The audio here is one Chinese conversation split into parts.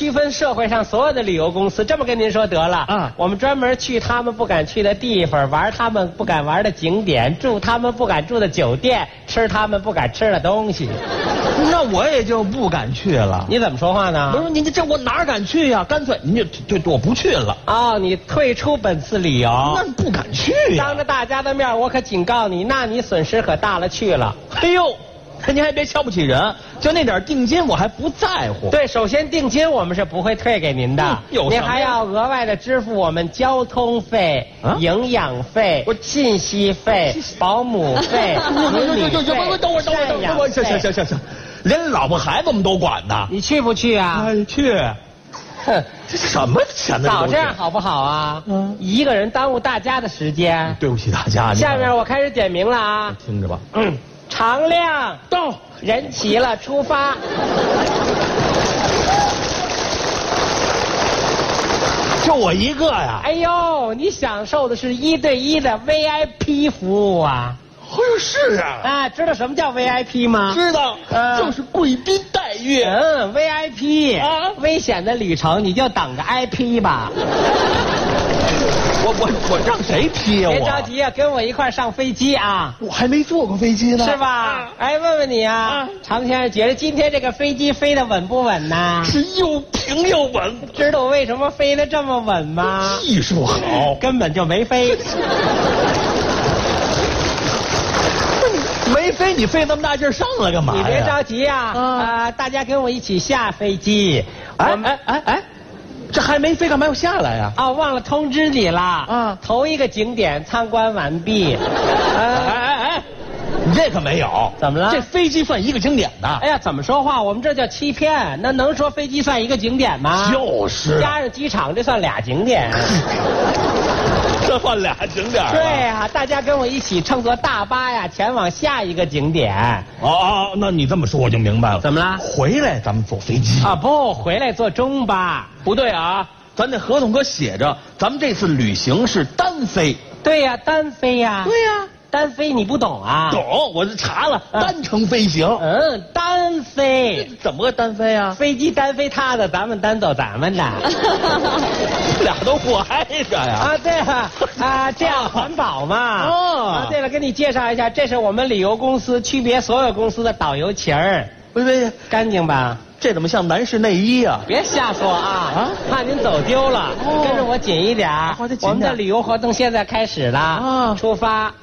区分社会上所有的旅游公司，这么跟您说得了啊，我们专门去他们不敢去的地方，玩他们不敢玩的景点，住他们不敢住的酒店，吃他们不敢吃的东西。 那我也就不敢去了。 你怎么说话呢？ 不是您这我哪敢去呀？干脆您就我不去了。 哦，你退出本次旅游？ 那不敢去呀。 当着大家的面，我可警告你，那你损失可大了去了。 哎呦！您还别瞧不起人，就那点定金我还不在乎。 对，首先定金我们是不会退给您的，您还要额外的支付我们交通费、营养费、信息费、保姆费、伦理费、赡养费。 行，连老婆孩子我们都管呢。 你去不去啊？ 去。哼，这什么钱呢？ 早这样好不好啊？一个人耽误大家的时间。 对不起大家。 下面我开始点名了啊。 听着吧。 常亮到， 人齐了，出发。 就我一个呀！ 哎呦，你享受的是1对1的 VIP 服务啊！ 哎呦，是啊！ 啊，知道什么叫 VIP 吗？ 知道，就是贵宾待遇。 VIP 啊，危险的旅程你就等着挨批吧。 我让谁批呀？ 别着急啊，跟我一块上飞机啊！ 我还没坐过飞机呢， 是吧？哎，问问你啊，常先生觉得今天这个飞机飞得稳不稳呢？ 是又平又稳。 知道我为什么飞得这么稳吗？ 技术好， 根本就没飞。 没飞，你费那么大劲上来干嘛呀？ 你别着急啊！大家跟我一起下飞机。 哎。这还没飞，干嘛要下来呀？ 啊，忘了通知你了。头一个景点参观完毕。 你这可没有。 怎么了？ 这飞机算一个景点的。 哎呀，怎么说话？我们这叫欺骗。那能说飞机算一个景点吗？ 就是。 加上机场，这算俩景点。 这算俩景点。 对呀，大家跟我一起乘坐大巴呀，前往下一个景点。 那你这么说我就明白了。 怎么了？ 回来咱们坐飞机啊？不，回来坐中巴。 不对啊，咱那合同可写着，咱们这次旅行是单飞。 对呀，单飞呀。 对呀。 单飞你不懂啊？ 懂，我查了，单程飞行。 单飞。 怎么个单飞啊？ 飞机单飞他的，咱们单走咱们的。 俩都挨着呀。 啊，对啊，这样环保嘛。对了，给你介绍一下，这是我们旅游公司区别所有公司的导游旗儿。 喂， 干净吧？ 这怎么像男士内衣啊？ 别瞎说啊！怕您走丢了，跟着我紧一点。我们的旅游活动现在开始了，出发。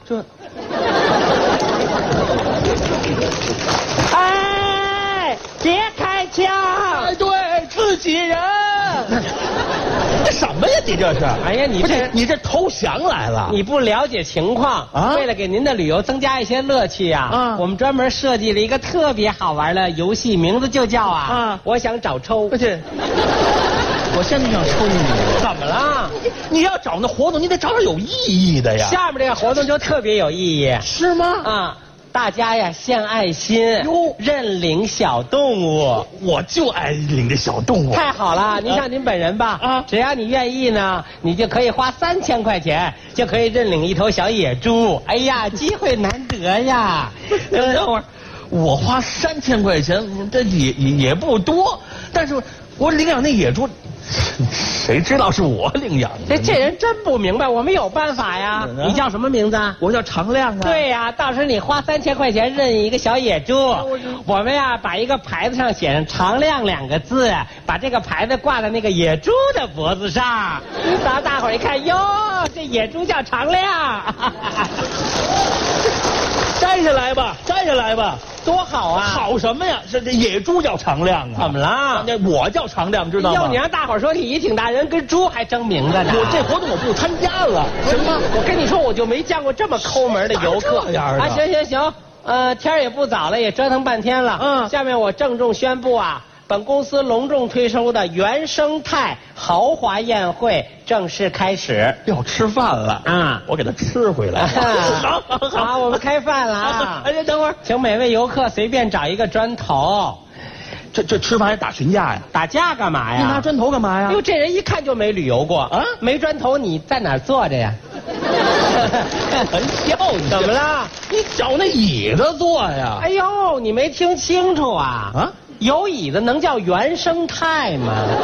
哎，别开枪！ 哎，对，自己人。这什么呀？你这是？ 哎呀， 你这投降来了？ 你不了解情况啊！为了给您的旅游增加一些乐趣啊，我们专门设计了一个特别好玩的游戏，名字就叫我想找抽。 而且，我现在想抽你。 怎么了？ 你要找那活动，你得找点有意义的呀。 下面这个活动就特别有意义， 是吗？ 啊。大家呀，献爱心，认领小动物。 我就爱领这小动物。 太好了，您像您本人吧，只要你愿意呢，你就可以花3000块钱，就可以认领一头小野猪。哎呀，机会难得呀！ 等会儿，我花3000块钱，这也不多，但是我领养那野猪。谁知道是我领养的？ 这人真不明白，我们有办法呀。你叫什么名字？ 我叫常亮啊。 对呀，到时候你花3000块钱认一个小野猪，我们呀把一个牌子上写上常亮2个字，把这个牌子挂在那个野猪的脖子上，大伙儿一看，哟，这野猪叫常亮。 摘下来吧，摘下来吧， 多好啊！ 好什么呀？这野猪叫常亮啊？ 怎么了？ 那我叫常亮，知道吗？ 要你让大伙儿说你挺大人，跟猪还争名字呢。 我这活动我不参加了， 行吗？我跟你说，我就没见过这么抠门的游客。 这样的行，天儿也不早了，也折腾半天了。下面我郑重宣布啊。本公司隆重推出的原生态豪华宴会正式开始。 要吃饭了啊！我给他吃回来。 好，我们开饭了啊！ 哎，等会儿， 请每位游客随便找一个砖头。 这吃饭还打群架呀？ 打架干嘛呀？ 你拿砖头干嘛呀？ 哟，这人一看就没旅游过啊！没砖头，你在哪儿坐着呀？ 很笑你。 怎么了？ 你找那椅子坐呀？ 哎呦，你没听清楚啊？有椅子能叫原生态吗？